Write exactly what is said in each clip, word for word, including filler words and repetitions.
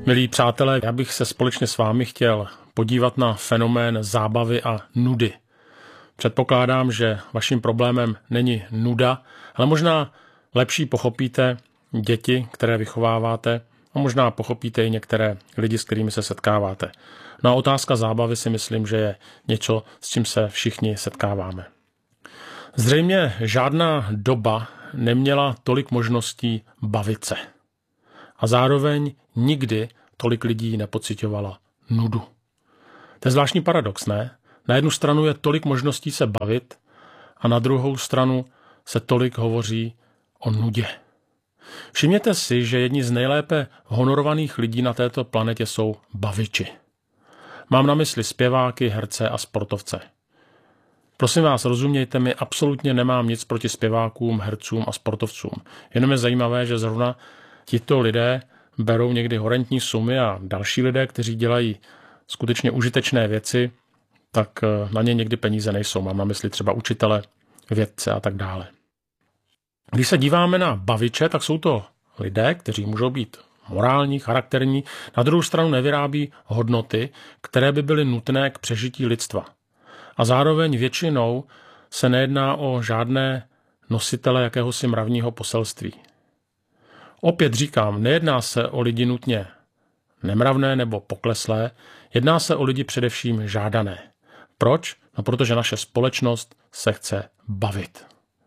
Milí přátelé, já bych se společně s vámi chtěl podívat na fenomén zábavy a nudy. Předpokládám, že vaším problémem není nuda, ale možná lepší pochopíte děti, které vychováváte, a možná pochopíte i některé lidi, s kterými se setkáváte. No a otázka zábavy si myslím, že je něco, s čím se všichni setkáváme. Zřejmě žádná doba neměla tolik možností bavit se. A zároveň nikdy tolik lidí nepociťovala nudu. To je zvláštní paradox, ne? Na jednu stranu je tolik možností se bavit a na druhou stranu se tolik hovoří o nudě. Všimněte si, že jedni z nejlépe honorovaných lidí na této planetě jsou baviči. Mám na mysli zpěváky, herce a sportovce. Prosím vás, rozumějte mi, absolutně nemám nic proti zpěvákům, hercům a sportovcům. Jenom je zajímavé, že zrovna tito lidé berou někdy horentní sumy a další lidé, kteří dělají skutečně užitečné věci, tak na ně někdy peníze nejsou. Mám na mysli třeba učitele, vědce a tak dále. Když se díváme na baviče, tak jsou to lidé, kteří můžou být morální, charakterní, na druhou stranu nevyrábí hodnoty, které by byly nutné k přežití lidstva. A zároveň většinou se nejedná o žádné nositele jakéhosi mravního poselství. Opět říkám, nejedná se o lidi nutně nemravné nebo pokleslé, jedná se o lidi především žádané. Proč? No protože naše společnost se chce bavit.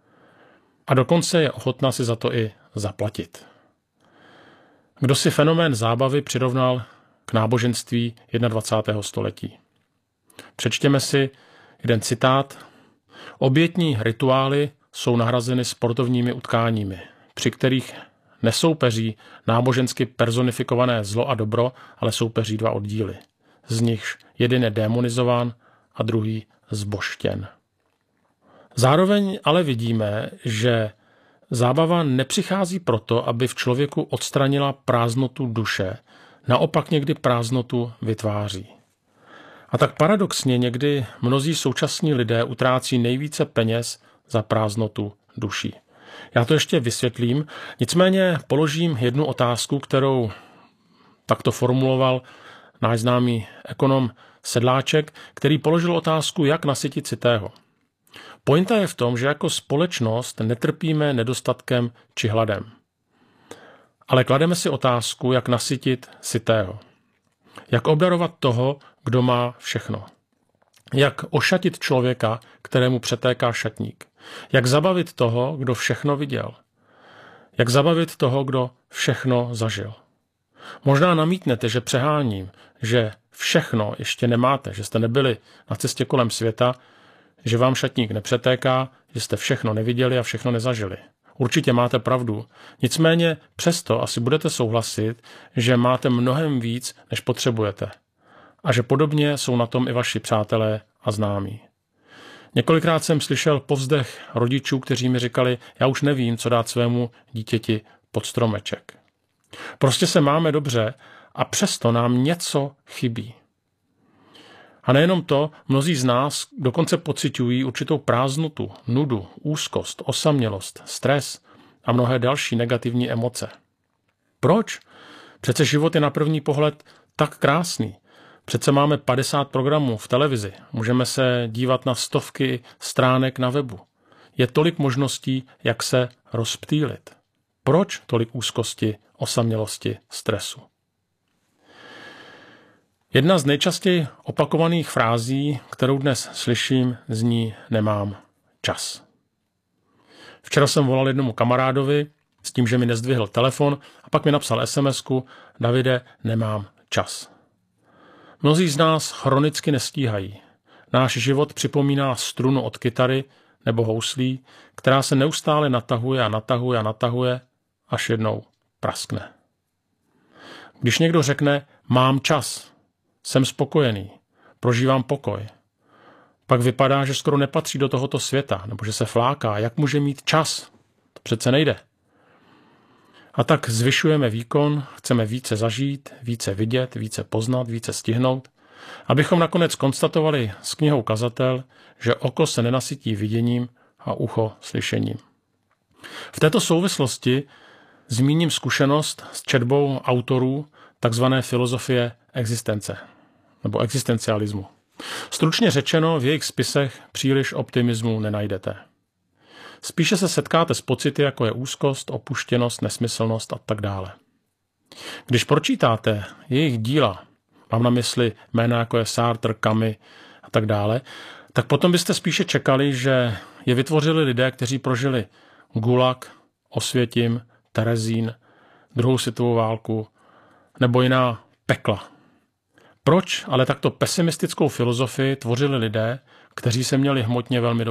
A dokonce je ochotná si za to i zaplatit. Kdo si fenomén zábavy přirovnal k náboženství dvacátého prvního století? Přečtěme si jeden citát. Obětní rituály jsou nahrazeny sportovními utkáními, při kterých nesoupeří nábožensky personifikované zlo a dobro, ale soupeří dva oddíly. Z nichž jeden je démonizován a druhý zbožtěn. Zároveň ale vidíme, že zábava nepřichází proto, aby v člověku odstranila prázdnotu duše, naopak někdy prázdnotu vytváří. A tak paradoxně někdy mnozí současní lidé utrácí nejvíce peněz za prázdnotu duší. Já to ještě vysvětlím, nicméně položím jednu otázku, kterou takto formuloval náš známý ekonom Sedláček, který položil otázku, jak nasytit sytého. Pointa je v tom, že jako společnost netrpíme nedostatkem či hladem. Ale klademe si otázku, jak nasytit sytého. Jak obdarovat toho, kdo má všechno. Jak ošatit člověka, kterému přetéká šatník. Jak zabavit toho, kdo všechno viděl. Jak zabavit toho, kdo všechno zažil. Možná namítnete, že přeháním, že všechno ještě nemáte, že jste nebyli na cestě kolem světa, že vám šatník nepřetéká, že jste všechno neviděli a všechno nezažili. Určitě máte pravdu, nicméně přesto asi budete souhlasit, že máte mnohem víc, než potřebujete. A že podobně jsou na tom i vaši přátelé a známí. Několikrát jsem slyšel povzdech rodičů, kteří mi říkali, já už nevím, co dát svému dítěti pod stromeček. Prostě se máme dobře a přesto nám něco chybí. A nejenom to, mnozí z nás dokonce pociťují určitou prázdnotu, nudu, úzkost, osamělost, stres a mnohé další negativní emoce. Proč? Přece život je na první pohled tak krásný. Přece máme padesát programů v televizi, můžeme se dívat na stovky stránek na webu. Je tolik možností, jak se rozptýlit. Proč tolik úzkosti, osamělosti, stresu? Jedna z nejčastěji opakovaných frází, kterou dnes slyším, zní nemám čas. Včera jsem volal jednomu kamarádovi s tím, že mi nezdvihl telefon a pak mi napsal SMSku Davide, nemám čas. Mnozí z nás chronicky nestíhají. Náš život připomíná strunu od kytary nebo houslí, která se neustále natahuje a natahuje a natahuje, až jednou praskne. Když někdo řekne mám čas, jsem spokojený, prožívám pokoj, pak vypadá, že skoro nepatří do tohoto světa, nebo že se fláká, jak může mít čas. To přece nejde. A tak zvyšujeme výkon, chceme více zažít, více vidět, více poznat, více stihnout, abychom nakonec konstatovali s knihou Kazatel, že oko se nenasytí viděním a ucho slyšením. V této souvislosti zmíním zkušenost s četbou autorů takzvané filozofie existence nebo existencialismu. Stručně řečeno, v jejich spisech příliš optimismu nenajdete. Spíše se setkáte s pocity, jako je úzkost, opuštěnost, nesmyslnost a tak dále. Když pročítáte jejich díla, mám na mysli jména jako je Sartre, Camus a tak dále, tak potom byste spíše čekali, že je vytvořili lidé, kteří prožili Gulag, Osvětim, Terezín, druhou světovou válku nebo jiná pekla. Proč ale takto pesimistickou filozofii tvořili lidé, kteří se měli hmotně velmi dobře?